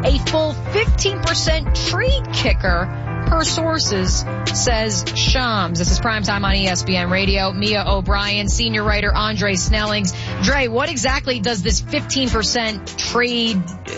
a full 15% trade kicker per sources, says Shams. This is Primetime on ESPN Radio. Mia O'Brien, senior writer Andre Snellings. Dre, what exactly does this 15% trade,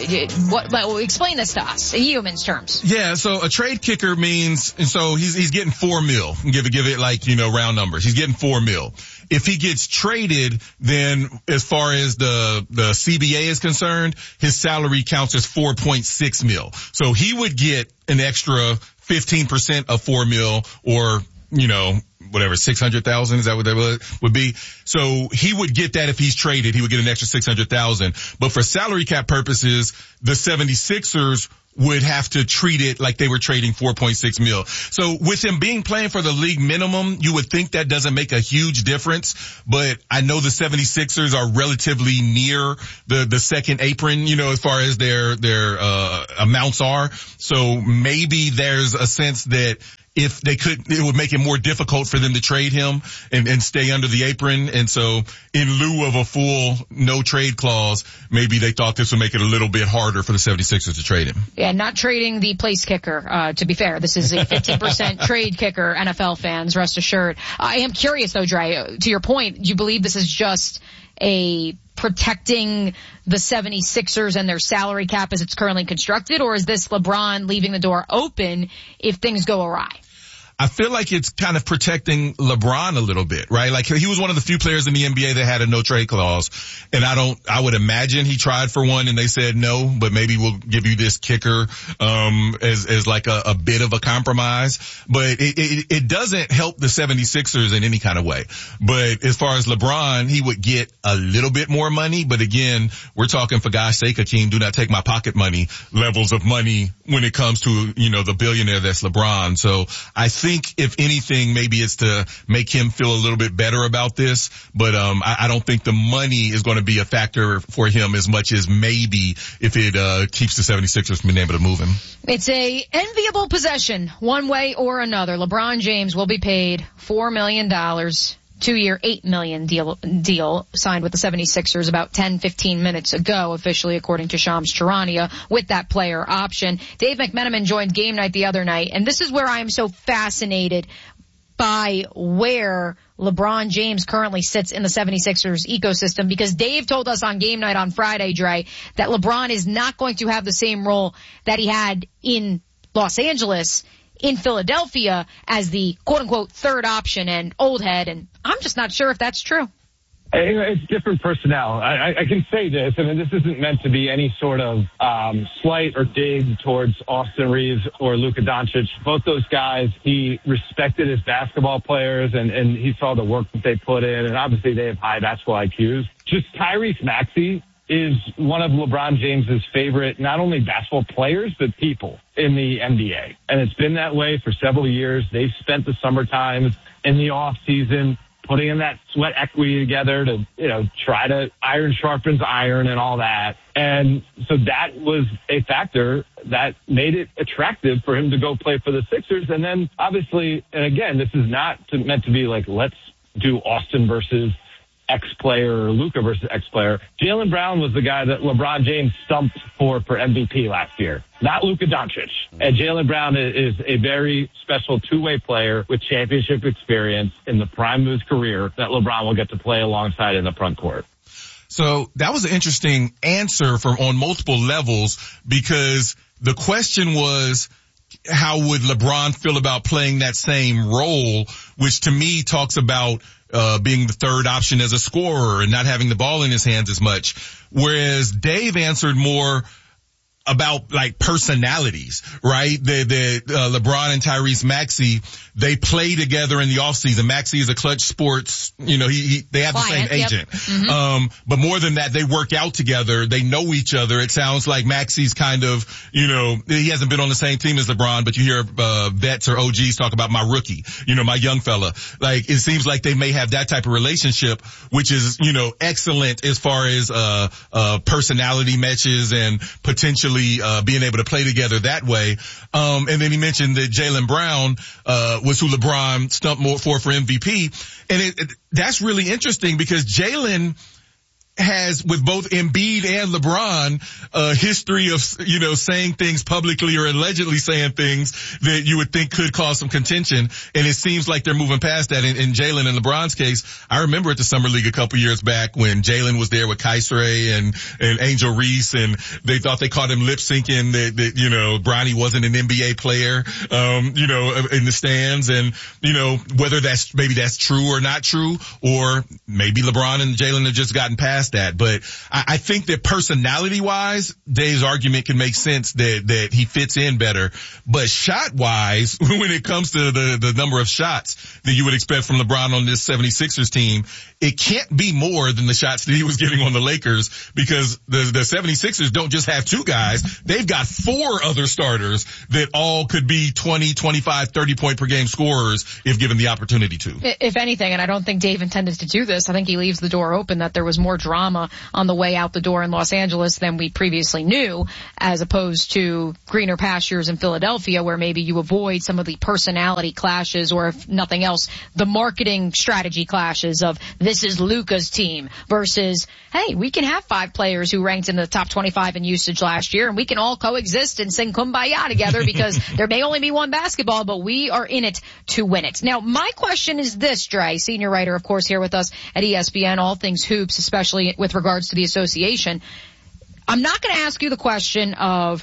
explain this to us in Yeoman's terms? Yeah, so a trade kicker means, and so he's getting $4 million. Give it like, round numbers. He's getting $4 million. If he gets traded, then as far as the CBA is concerned, his salary counts as $4.6 million. So he would get an extra 15% of $4 million, or, whatever, 600,000. Is that what that would be? So he would get that if he's traded. He would get an extra 600,000. But for salary cap purposes, the 76ers would have to treat it like they were trading $4.6 million. So with him playing for the league minimum, you would think that doesn't make a huge difference, but I know the 76ers are relatively near the second apron, as far as their amounts are. So maybe there's a sense that if they could, it would make it more difficult for them to trade him and stay under the apron. And so in lieu of a full no trade clause, maybe they thought this would make it a little bit harder for the 76ers to trade him. Yeah, not trading the place kicker, to be fair. This is a 15% trade kicker, NFL fans, rest assured. I am curious though, Dre, to your point, do you believe this is just a protecting the 76ers and their salary cap as it's currently constructed, or is this LeBron leaving the door open if things go awry? I feel like it's kind of protecting LeBron a little bit, right? Like he was one of the few players in the NBA that had a no trade clause. And I would imagine he tried for one and they said no, but maybe we'll give you this kicker, as like a bit of a compromise. But it doesn't help the 76ers in any kind of way. But as far as LeBron, he would get a little bit more money. But again, we're talking, for God's sake, Hakeem, do not take my pocket money levels of money when it comes to, the billionaire that's LeBron. So I think if anything, maybe it's to make him feel a little bit better about this, but I don't think the money is going to be a factor for him as much as maybe if it keeps the 76ers from being able to move him. It's a enviable possession, one way or another. LeBron James will be paid $4 million. 2-year, $8 million deal signed with the 76ers about 10-15 minutes ago, officially, according to Shams Charania, with that player option. Dave McMenamin joined Game Night the other night, and this is where I am so fascinated by where LeBron James currently sits in the 76ers ecosystem, because Dave told us on Game Night on Friday, Dre, that LeBron is not going to have the same role that he had in Los Angeles, in Philadelphia, as the quote-unquote third option and old head, and I'm just not sure if that's true. It's different personnel. I can say this, and this isn't meant to be any sort of slight or dig towards Austin Reeves or Luka Doncic. Both those guys, he respected as basketball players, and he saw the work that they put in, and obviously they have high basketball IQs. Just Tyrese Maxey is one of LeBron James's favorite, not only basketball players, but people in the NBA. And it's been that way for several years. They've spent the summertime in the off season putting in that sweat equity together to, try to iron sharpens iron and all that. And so that was a factor that made it attractive for him to go play for the Sixers. And then obviously, and again, this is not meant to be like, let's do Austin versus X-player or Luka versus X-player. Jaylen Brown was the guy that LeBron James stumped for MVP last year, not Luka Doncic. And Jaylen Brown is a very special two-way player with championship experience in the prime of his career that LeBron will get to play alongside in the front court. So that was an interesting answer on multiple levels, because the question was, how would LeBron feel about playing that same role, which to me talks about being the third option as a scorer and not having the ball in his hands as much. Whereas Dave answered more about like personalities, right? LeBron and Tyrese Maxey, they play together in the offseason. Maxey is a Clutch Sports, they have the same agent. Yep. Mm-hmm. But more than that, they work out together. They know each other. It sounds like Maxey's kind of, he hasn't been on the same team as LeBron, but you hear, vets or OGs talk about my rookie, my young fella. Like, it seems like they may have that type of relationship, which is, excellent as far as, personality matches and potentially being able to play together that way. And then he mentioned that Jaylen Brown was who LeBron stumped more for MVP. And that's really interesting, because Jaylen has, with both Embiid and LeBron, a history of, saying things publicly or allegedly saying things that you would think could cause some contention. And it seems like they're moving past that. In Jalen and LeBron's case, I remember at the Summer League a couple years back when Jalen was there with Kaisere and Angel Reese, and they thought they caught him lip syncing that Bronny wasn't an NBA player, in the stands. And, whether maybe that's true or not true, or maybe LeBron and Jalen have just gotten past that. But I think that personality wise, Dave's argument can make sense that he fits in better. But shot wise, when it comes to the number of shots that you would expect from LeBron on this 76ers team, it can't be more than the shots that he was getting on the Lakers, because the 76ers don't just have two guys. They've got four other starters that all could be 20, 25, 30 point per game scorers if given the opportunity to. If anything, and I don't think Dave intended to do this, I think he leaves the door open that there was more drama on the way out the door in Los Angeles than we previously knew, as opposed to greener pastures in Philadelphia, where maybe you avoid some of the personality clashes, or if nothing else, the marketing strategy clashes of this is Luka's team versus, hey, we can have 5 players who ranked in the top 25 in usage last year, and we can all coexist and sing Kumbaya together because there may only be one basketball, but we are in it to win it. Now, my question is this, Dre, senior writer, of course, here with us at ESPN, all things hoops, especially with regards to the association. I'm not going to ask you the question of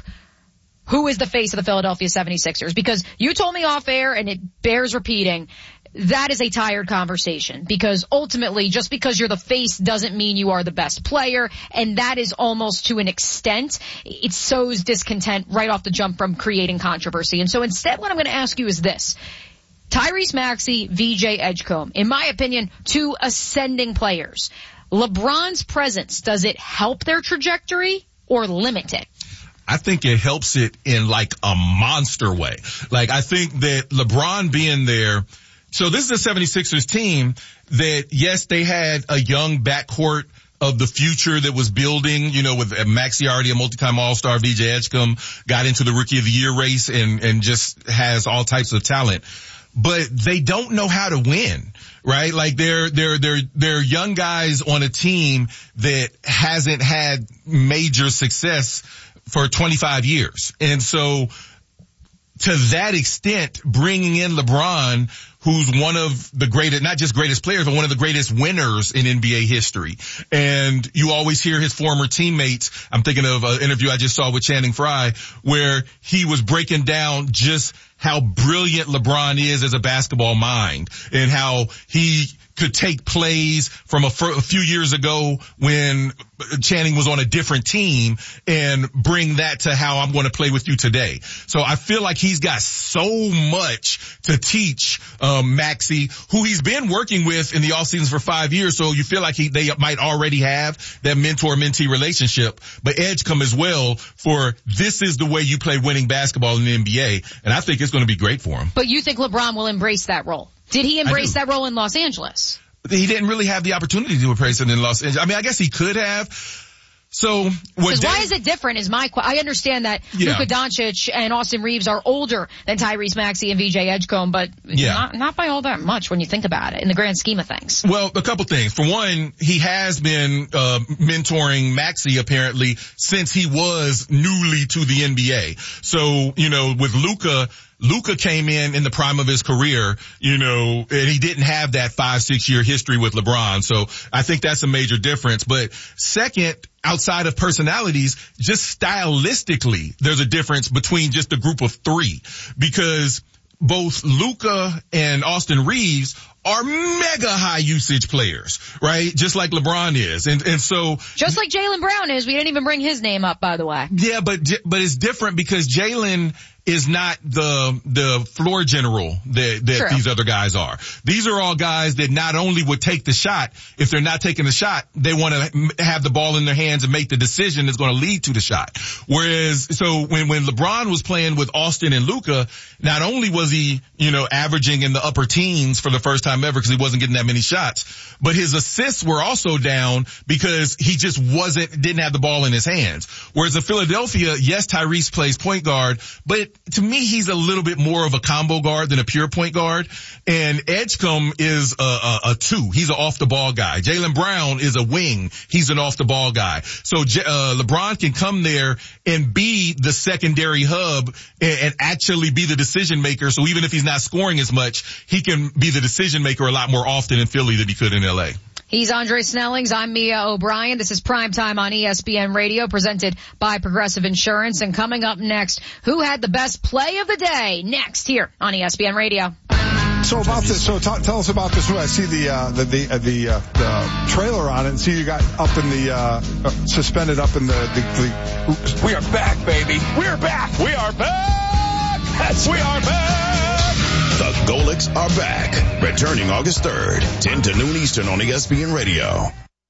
who is the face of the Philadelphia 76ers, because you told me off air, and it bears repeating, that is a tired conversation, because ultimately just because you're the face doesn't mean you are the best player, and that is almost to an extent, it sows discontent right off the jump from creating controversy. And so instead what I'm going to ask you is this. Tyrese Maxey, VJ Edgecombe, in my opinion, 2 ascending players. LeBron's presence, does it help their trajectory or limit it? I think it helps it in like a monster way. Like, I think that LeBron being there, so this is a 76ers team that, yes, they had a young backcourt of the future that was building, with Maxey already a multi-time All-Star, VJ Edgecombe got into the Rookie of the Year race and just has all types of talent. But they don't know how to win, right? Like they're young guys on a team that hasn't had major success for 25 years. And so to that extent, bringing in LeBron, who's one of the greatest, not just greatest players, but one of the greatest winners in NBA history. And you always hear his former teammates. I'm thinking of an interview I just saw with Channing Frye, where he was breaking down just how brilliant LeBron is as a basketball mind, and how he could take plays from a few years ago when Channing was on a different team and bring that to how I'm going to play with you today. So I feel like he's got so much to teach Maxey, who he's been working with in the off seasons for 5 years. So you feel like they might already have that mentor-mentee relationship, but Edgecombe as well, for this is the way you play winning basketball in the NBA. And I think it's going to be great for him. But you think LeBron will embrace that role? Did he embrace that role in Los Angeles? He didn't really have the opportunity to embrace it in Los Angeles. I mean, I guess he could have. So why is it different is my question. I understand that Luka Doncic and Austin Reeves are older than Tyrese Maxey and VJ Edgecombe, but not by all that much when you think about it in the grand scheme of things. Well, a couple things. For one, he has been mentoring Maxey apparently since he was newly to the NBA. So, with Luka came in the prime of his career, and he didn't have that 5-6 year history with LeBron. So I think that's a major difference. But second, outside of personalities, just stylistically, there's a difference between just a group of 3, because both Luka and Austin Reeves are mega high usage players, right? Just like LeBron is. And so. Just like Jaylen Brown is. We didn't even bring his name up, by the way. Yeah, but it's different because Jaylen is not the floor general that these other guys are. These are all guys that not only would take the shot, if they're not taking the shot, they want to have the ball in their hands and make the decision that's going to lead to the shot. Whereas, so when LeBron was playing with Austin and Luka, not only was he, averaging in the upper teens for the first time time ever because he wasn't getting that many shots. But his assists were also down because he just didn't have the ball in his hands. Whereas in Philadelphia, yes, Tyrese plays point guard, but to me, he's a little bit more of a combo guard than a pure point guard. And Edgecombe is a two. He's an off the ball guy. Jaylen Brown is a wing. He's an off the ball guy. So LeBron can come there and be the secondary hub and actually be the decision maker. So even if he's not scoring as much, he can be the decision maker a lot more often in Philly than he could in LA. He's Andre Snellings. I'm Mia O'Brien. This is Primetime on ESPN Radio, presented by Progressive Insurance. And coming up next, who had the best play of the day? Next here on ESPN Radio. So about this, tell us about this. I see the trailer on it, and see you got up in the suspended up in the. We are back, baby. We're back. We are back. We are back. The Golics are back. Returning August 3rd, 10 to noon Eastern on ESPN Radio.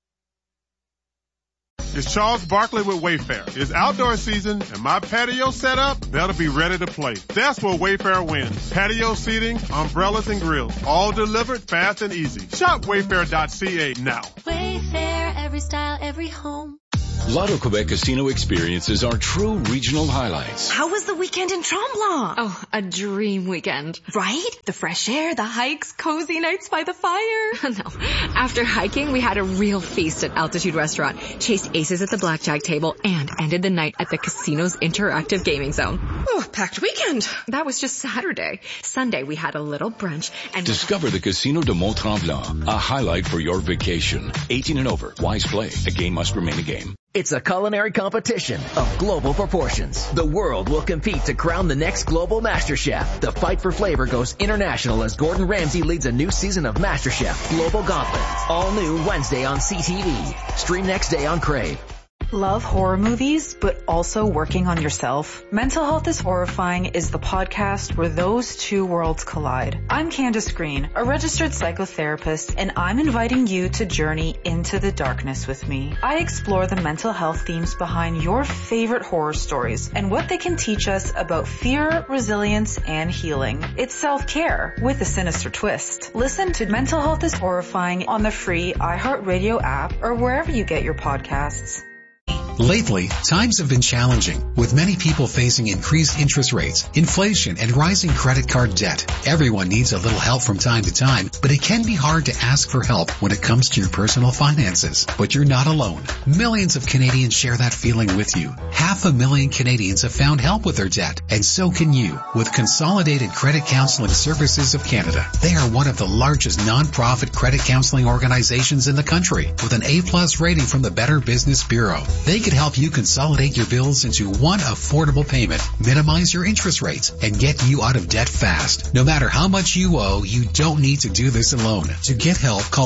It's Charles Barkley with Wayfair. It's outdoor season, and my patio setup, that'll be ready to play. That's where Wayfair wins. Patio seating, umbrellas, and grills, all delivered fast and easy. Shop Wayfair.ca now. Wayfair, every style, every home. Lotto Quebec Casino experiences are true regional highlights. How was the weekend in Tremblant? Oh, a dream weekend. Right? The fresh air, the hikes, cozy nights by the fire. No. After hiking, we had a real feast at Altitude Restaurant, chased aces at the blackjack table, and ended the night at the casino's interactive gaming zone. Oh, packed weekend. That was just Saturday. Sunday, we had a little brunch and... Discover the Casino de Mont-Tremblant, a highlight for your vacation. 18 and over. Wise play. A game must remain a game. It's a culinary competition of global proportions. The world will compete to crown the next global master chef. The fight for flavor goes international as Gordon Ramsay leads a new season of MasterChef Global Gauntlet. All new Wednesday on CTV. Stream next day on Crave. Love horror movies, but also working on yourself? Mental Health is Horrifying is the podcast where those two worlds collide. I'm Candace Green, a registered psychotherapist, and I'm inviting you to journey into the darkness with me. I explore the mental health themes behind your favorite horror stories and what they can teach us about fear, resilience, and healing. It's self-care with a sinister twist. Listen to Mental Health is Horrifying on the free iHeartRadio app or wherever you get your podcasts. Lately, times have been challenging, with many people facing increased interest rates, inflation, and rising credit card debt. Everyone needs a little help from time to time, but it can be hard to ask for help when it comes to your personal finances. But you're not alone. Millions of Canadians share that feeling with you. 500,000 Canadians have found help with their debt, and so can you, with Consolidated Credit Counseling Services of Canada. They are one of the largest non-profit credit counseling organizations in the country, with an A+ rating from the Better Business Bureau. They could help you consolidate your bills into one affordable payment, minimize your interest rates, and get you out of debt fast. No matter how much you owe, you don't need to do this alone. To get help, call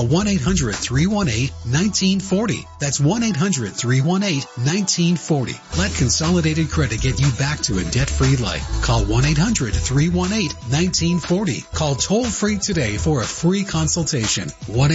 1-800-318-1940. That's 1-800-318-1940. Let Consolidated Credit get you back to a debt-free life. Call 1-800-318-1940. Call toll-free today for a free consultation.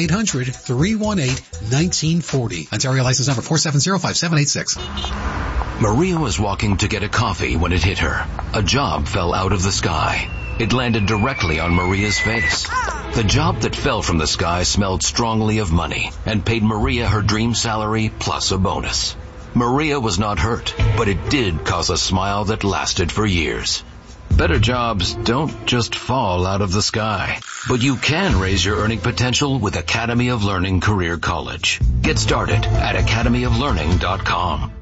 1-800-318-1940. Ontario license number 4705786. Maria was walking to get a coffee when it hit her. A job fell out of the sky. It landed directly on Maria's face. The job that fell from the sky smelled strongly of money and paid Maria her dream salary plus a bonus. Maria was not hurt, but it did cause a smile that lasted for years. Better jobs don't just fall out of the sky, but you can raise your earning potential with Academy of Learning Career College. Get started at academyoflearning.com.